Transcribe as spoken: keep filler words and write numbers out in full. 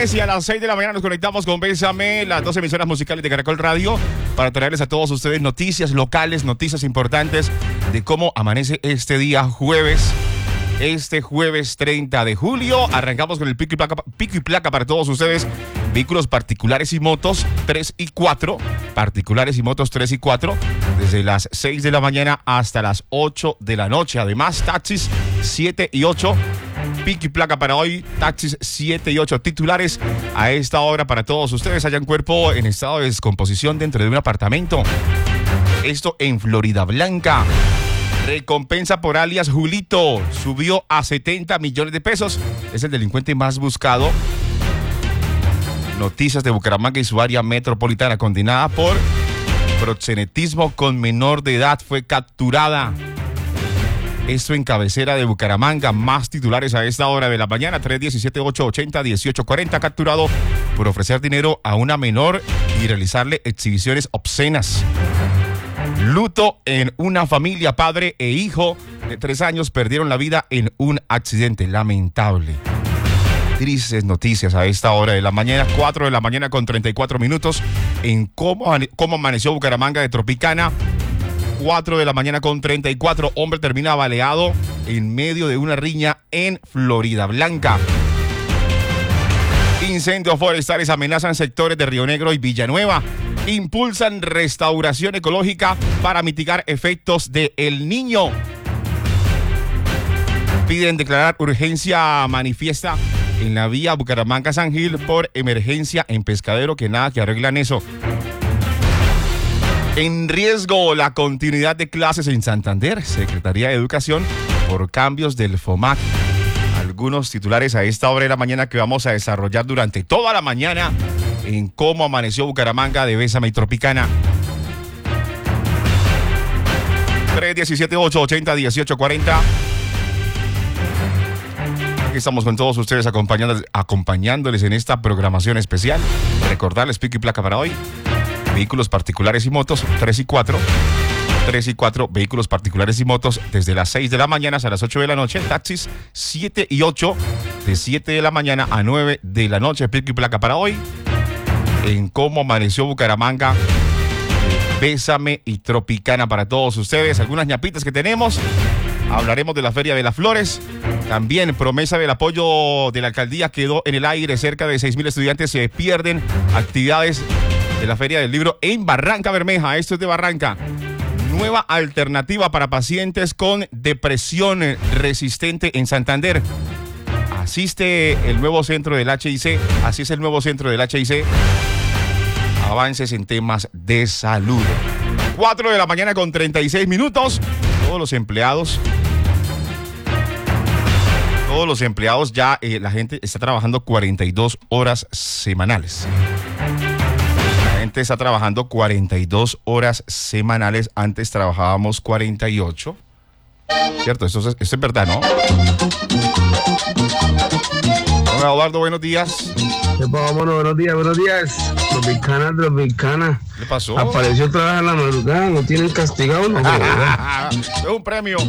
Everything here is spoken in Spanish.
viernes y a las seis de la mañana nos conectamos con Bésame, las dos emisoras musicales de Caracol Radio, para traerles a todos ustedes noticias locales, noticias importantes de cómo amanece este día jueves. Este jueves treinta de julio arrancamos con el pico y placa, pico y placa para todos ustedes. Vehículos particulares y motos tres y cuatro, particulares y motos tres y cuatro, desde las seis de la mañana hasta las ocho de la noche. Además, taxis siete y ocho, pico y placa para hoy, taxis siete y ocho titulares a esta hora para todos ustedes. Hay un cuerpo en estado de descomposición dentro de un apartamento. Esto en Florida Blanca. Recompensa por alias Julito subió a setenta millones de pesos. Es el delincuente más buscado. Noticias de Bucaramanga y su área metropolitana, condenada por proxenetismo con menor de edad, fue capturada. Esto en cabecera de Bucaramanga. Más titulares a esta hora de la mañana. tres diecisiete, ocho ochenta, dieciocho cuarenta. Capturado por ofrecer dinero a una menor y realizarle exhibiciones obscenas. Luto en una familia. Padre e hijo de tres años perdieron la vida en un accidente lamentable. Tristes noticias a esta hora de la mañana. cuatro de la mañana con treinta y cuatro minutos. En cómo, cómo amaneció Bucaramanga de Tropicana. cuatro de la mañana con treinta y cuatro. Hombre termina baleado en medio de una riña en Florida Blanca. Incendios forestales amenazan sectores de Río Negro y Villanueva. Impulsan restauración ecológica para mitigar efectos de El Niño. Piden declarar urgencia manifiesta en la vía Bucaramanga-San Gil por emergencia en Pescadero, que nada que arreglan eso. En riesgo la continuidad de clases en Santander. Secretaría de Educación por cambios del FOMAC. Algunos titulares a esta hora de la mañana que vamos a desarrollar durante toda la mañana en cómo amaneció Bucaramanga de Bésame y Tropicana. tres diecisiete, ocho ochenta, dieciocho cuarenta. Aquí estamos con todos ustedes acompañándoles, acompañándoles en esta programación especial. Recordarles pico y placa para hoy. Vehículos particulares y motos tres y cuatro. tres y cuatro, vehículos particulares y motos desde las seis de la mañana hasta las ocho de la noche. Taxis siete y ocho, de siete de la mañana a nueve de la noche. Pico y placa para hoy. En cómo amaneció Bucaramanga, Bésame y Tropicana para todos ustedes. Algunas ñapitas que tenemos. Hablaremos de la Feria de las Flores. También promesa del apoyo de la alcaldía quedó en el aire. Cerca de seis mil estudiantes se pierden actividades de la Feria del Libro en Barranca Bermeja. Esto es de Barranca. Nueva alternativa para pacientes con depresión resistente en Santander. Asiste el nuevo centro del H I C. Así es el nuevo centro del H I C. Avances en temas de salud. cuatro de la mañana con treinta y seis minutos. Todos los empleados. Todos los empleados ya, eh, la gente está trabajando cuarenta y dos horas semanales. La gente está trabajando cuarenta y dos horas semanales. Antes trabajábamos cuarenta y ocho. Cierto, esto es, esto es verdad, ¿no? Hola, Eduardo, buenos días. ¿Qué pasa, bueno, buenos días, buenos días. Tropicana, Tropicana. ¿Qué pasó? Apareció otra vez en la madrugada, ¿no tienen castigado? No, es un premio.